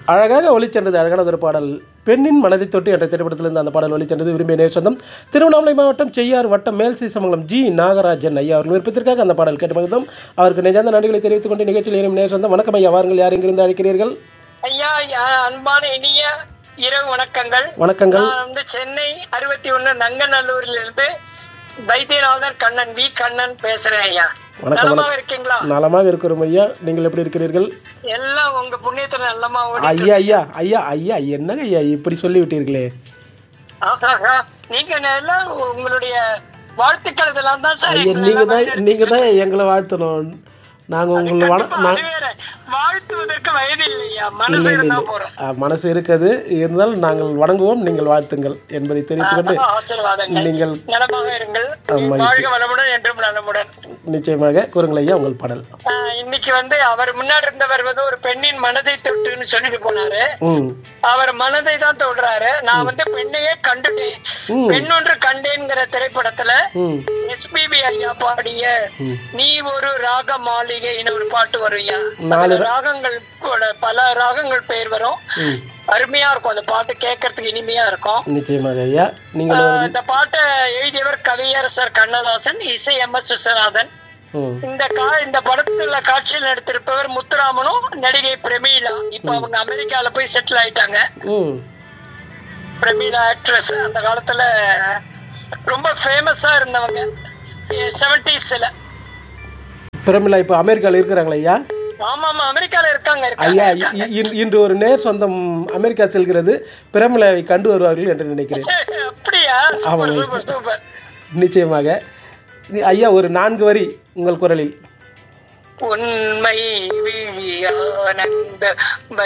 அழகாக ஒளிச்சென்றது அழகானதொரு பாடல். பெண்ணின் மனதை தொட்டு என்ற திரைப்படத்திலிருந்து அந்த பாடல் ஒளிச்சென்றது. விரும்பிய நேர் சொந்தம் திருவண்ணாமலை மாவட்டம் செய்யார் வட்டம் மேல்சீசமங்கலம் ஜி நாகராஜன் ஐயா அவர்கள் விருப்பத்திற்காக அந்த பாடல் கேட்டு மகிழ்ந்தோம். அவருக்கு நெஞ்சார்ந்த நன்றிகளை தெரிவித்துக் கொண்டு நிகழ்ச்சியில் இணையும் நேர் சொந்தம். வணக்கம் ஐயா, வாருங்கள். யார் எங்கிருந்து அழைக்கிறீர்கள்? ஐயா, அன்பான இனிய இரவு வணக்கங்கள். வணக்கங்கள். நான் சென்னை 61 நங்கநல்லூரில் இருந்து வைத்தியநாதன் கண்ணன் வி கண்ணன் பேசுறேன் ஐயா. நலமாக இருக்கீங்களா? நலமாக இருக்கிறோம் ஐயா. நீங்கள் எப்படி இருக்கிறீர்கள்? எல்லாம் உங்க புண்ணியத்துல நல்லமா ஐயா ஐயா ஐயா ஐயா என்னங்க ஐயா இப்படி சொல்லி விட்டீர்களே. நீங்க எல்லாம் உங்களுடைய வாழ்த்துக்கள் இதெல்லாம் தான் சார். நீங்க தான் எங்களை வாழ்த்தணும். நாங்க உங்களை வாழ்த்துவதற்கு வயது இல்லையா, மனசு இருந்தா போறோம். மனசு இருக்குது, இருந்தாலும் நாங்கள் வணங்குவோம், நீங்கள் வாழ்த்துங்கள் என்பதை தெரிவித்துக்கொண்டு நீங்கள் நலமாக இருங்கள். வாழ்க வளமுடன் என்றும் நலமுடன். நிச்சயமாக கூறுங்கள் ஐயா உங்கள் பாடல். இன்னைக்கு அவர் முன்னாடி இருந்தவர் ஒரு பெண்ணின் மனதை தொட்டுன்னு சொல்லிட்டு போனாரு. அவர் மனதை தான் தொடுறாரு. நான் பெண்ணையே கண்டுட்டேன், பெண் ஒன்று கண்டேன்கிற திரைப்படத்துல எஸ்பிபி ஐயா பாடிய நீ ஒரு ராக மாளிகைன்னு ஒரு பாட்டு வருயா. ராகங்கள் பல ராகங்கள் பெயர் வரும். அருமையா இருக்கும் அந்த பாட்டு, கேட்கறதுக்கு இனிமையா இருக்கும். நிச்சயமாக ஐயா. இந்த பாட்டை எழுதியவர் கவியரசர் கண்ணதாசன், இசை MS விஸ்வநாதன். இந்த படத்துல காட்சியில் நடித்திருப்பவர் முத்துராமனும் நடிகை பிரமீளா. இப்ப அவங்க அமெரிக்கால போய் செட்டில் ஆயிட்டாங்க. பிரமீளா ஆக்ட்ரஸ் அந்த காலத்துல ரொம்ப ஃபேமஸா இருந்தவங்க 70s. பிரமிளா இப்ப அமெரிக்கால இருக்கிறாங்களா ஐயா? ஆமா, அமெரிக்கால இருக்காங்க ஐயா. இன்று ஒரு நேர் சொந்தம் அமெரிக்கா செல்கிறது. பிரமிளாவை கண்டு வருவார்கள் என்று நினைக்கிறேன். அப்படியா? Super super. நிச்சயமாக ஐயா, ஒரு 4 வரி உங்கள் குரலில். உண்மை விழியானந்த